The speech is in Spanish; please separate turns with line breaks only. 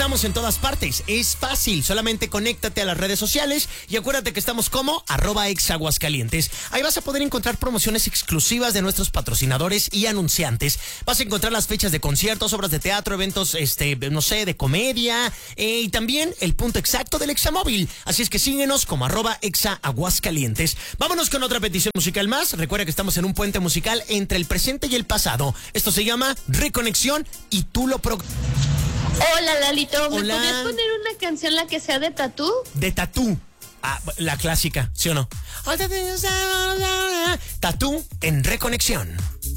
Estamos en todas partes. Es fácil. Solamente conéctate a las redes sociales y acuérdate que estamos como @exaguascalientes. Ahí vas a poder encontrar promociones exclusivas de nuestros patrocinadores y anunciantes. Vas a encontrar las fechas de conciertos, obras de teatro, eventos, no sé, de comedia, y también el punto exacto del Examóvil. Así es que síguenos como @exaguascalientes. Vámonos con otra petición musical más. Recuerda que estamos en un puente musical entre el presente y el pasado. Esto se llama Reconexión y tú lo
Hola, Lalito. ¿Me
Hola.
podrías poner una canción la que sea de Tatú?
De Tatú. La clásica, ¿sí o no? Tatú en Reconexión.